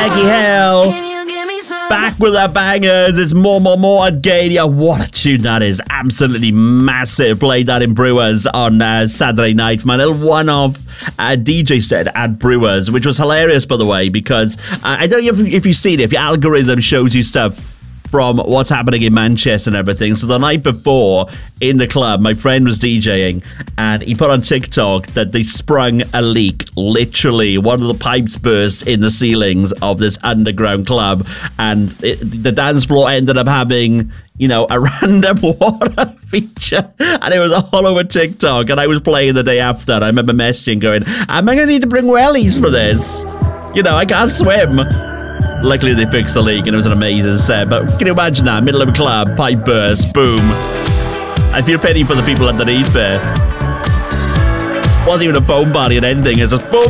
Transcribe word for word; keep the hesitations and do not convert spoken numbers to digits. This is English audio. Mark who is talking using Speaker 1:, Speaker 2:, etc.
Speaker 1: Becky Hill. Back with our bangers. It's more, more, more at Gadia. What a tune that is. Absolutely massive. Played that in Brewers on uh, Saturday night for my little one-off uh, D J set at Brewers, which was hilarious, by the way, because uh, I don't know if, if you've seen it, if your algorithm shows you stuff from what's happening in Manchester and everything. So the night before in the club, my friend was DJing and he put on TikTok that they sprung a leak. Literally, one of the pipes burst in the ceilings of this underground club, and it, the dance floor ended up having, you know, a random water feature, and it was all over TikTok. And I was playing the day after. I remember messaging going, am I going to need to bring wellies for this? You know, I can't swim. Luckily, they fixed the leak and it was an amazing set. But can you imagine that? Middle of a club, pipe burst, boom. I feel pity for the people underneath there. Wasn't even a foam party or anything. It's just boom.